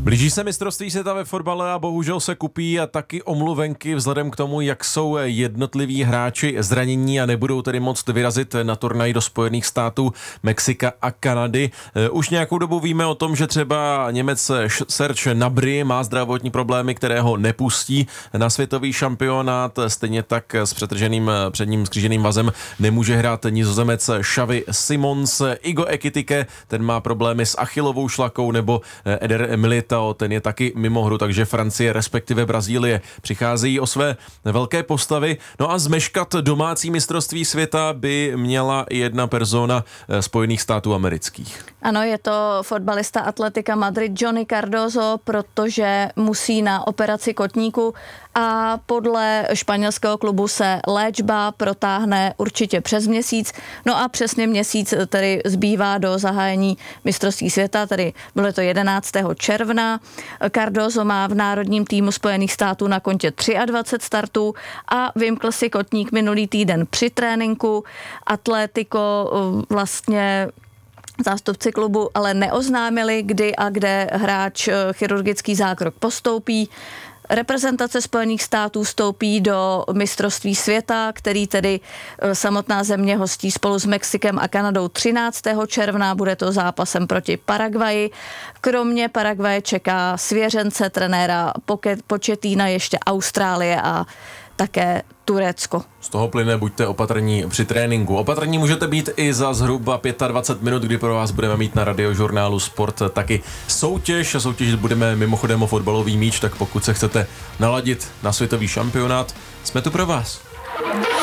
Blíží se mistrovství světa ve fotbale a bohužel se kupí a taky omluvenky vzhledem k tomu, jak jsou jednotliví hráči zranění a nebudou tedy moct vyrazit na turnaj do Spojených států, Mexika a Kanady. Už nějakou dobu víme o tom, že třeba Němec Serge Gnabry má zdravotní problémy, které ho nepustí na světový šampionát. Stejně tak s přetrženým předním skříženým vazem nemůže hrát Nizozemec Xavi Simons. Igo Ekitike, ten má problémy s achilovou šlakou, nebo Eder Militao, ten je taky mimo hru, takže Francie, respektive Brazílie, přicházejí o své velké postavy. No a zmeškat domácí mistrovství světa by měla jedna persona Spojených států amerických. Ano, je to fotbalista Atletika Madrid Johnny Cardoso, protože musí na operaci kotníku a podle španělského klubu se léčba protáhne určitě přes měsíc. No a přesně měsíc tedy zbývá do zahájení mistrovství světa, tedy bylo to 11. června. Cardoso má v národním týmu Spojených států na kontě 23 startů a vymkl si kotník minulý týden při tréninku. Atletico vlastně zástupci klubu ale neoznámili, kdy a kde hráč chirurgický zákrok postoupí. Reprezentace Spojených států vstoupí do mistrovství světa, který tedy samotná země hostí spolu s Mexikem a Kanadou 13. června. Bude to zápasem proti Paraguayi. Kromě Paraguaye čeká svěřence trenéra Pochettina ještě Austrálie a také Turecko. Z toho plyne, buďte opatrní při tréninku. Opatrní můžete být i za zhruba 25 minut, kdy pro vás budeme mít na Radiožurnálu Sport taky soutěž. Soutěžit budeme mimochodem o fotbalový míč, tak pokud se chcete naladit na světový šampionát, jsme tu pro vás.